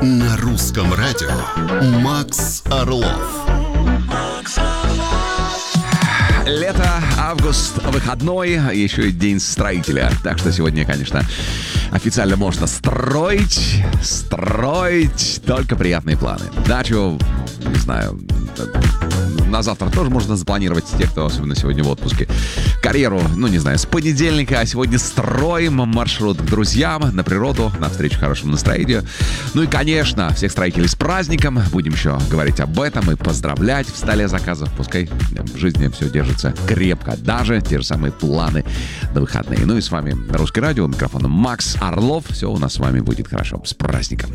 На русском радио Макс Орлов. Лето, август, выходной, еще и день строителя. Так что сегодня, конечно, официально можно строить, только приятные планы. Дачу, не знаю, на завтра тоже можно запланировать, те, кто особенно сегодня в отпуске. Карьеру, не знаю, с понедельника, а сегодня строим маршрут к друзьям, на природу, на встречу хорошему настроению. Ну и, конечно, всех строителей с праздником. Будем еще говорить об этом и поздравлять в столе заказов. Пускай в жизни все держится крепко, даже те же самые планы на выходные. Ну и с вами Русское радио, микрофон Макс Орлов. Все у нас с вами будет хорошо. С праздником!